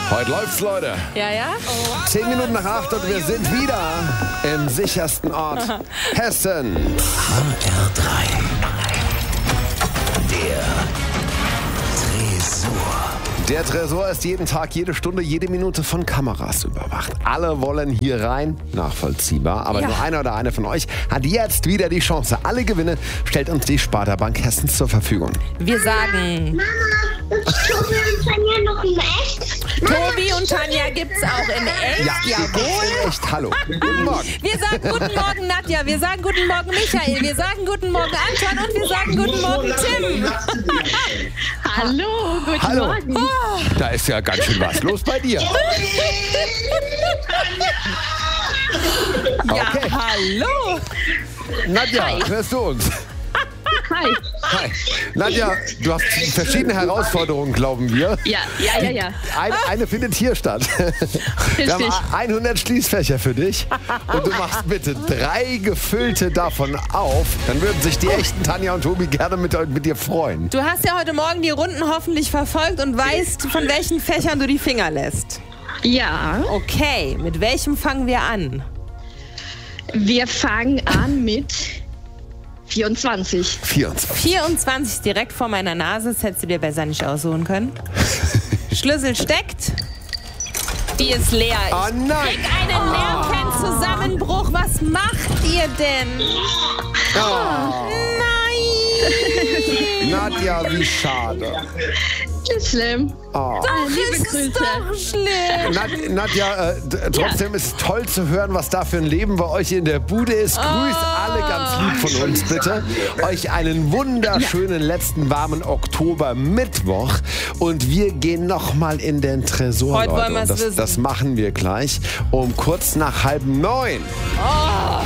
Heute läuft's, Leute. Ja, ja? 10 Minuten nach 8 und wir sind wieder im sichersten Ort Hessen. HR3. Der Tresor. Der Tresor ist jeden Tag, jede Stunde, jede Minute von Kameras überwacht. Alle wollen hier rein, nachvollziehbar. Aber nur einer oder eine von euch hat jetzt wieder die Chance. Alle Gewinne stellt uns die Sparda Bank Hessen zur Verfügung. Wir sagen, Mama, ist Tobi und Tanja noch in echt? Tobi und Tanja gibt's auch in echt. Jawohl. Echt, hallo. Guten Morgen. Wir sagen guten Morgen Nadja, wir sagen guten Morgen Michael, wir sagen guten Morgen Anton und wir sagen guten Morgen Tim. Hallo, guten Hallo. Morgen. Da ist ja ganz schön was los bei dir. Ja, Okay. hallo. Nadja, hörst du uns? Hi. Hi. Nadja, du hast verschiedene Herausforderungen, glauben wir. Ja. Eine findet hier statt. Wir haben 100 Schließfächer für dich und du machst bitte 3 gefüllte davon auf. Dann würden sich die echten Tanja und Tobi gerne mit dir freuen. Du hast ja heute Morgen die Runden hoffentlich verfolgt und weißt, von welchen Fächern du die Finger lässt. Ja, Okay, mit welchem fangen wir an? wir fangen an mit 24. 24. 24 ist direkt vor meiner Nase, das hättest du dir besser nicht aussuchen können. Schlüssel steckt. Die ist leer. Oh Ich nein! krieg einen Nervenzusammenbruch. Was macht ihr denn? Nein! Nadja, wie schade. Nicht schlimm. Oh. Liebe Das ist Grüße. doch schlimm. Nadja, trotzdem ist es toll zu hören, was da für ein Leben bei euch in der Bude ist. Grüßt alle ganz lieb von uns, bitte. Euch einen wunderschönen letzten warmen Oktober-Mittwoch. Und wir gehen nochmal in den Tresor, Heute wollen Leute. wir's Und wissen. das machen wir gleich um kurz nach 8:30.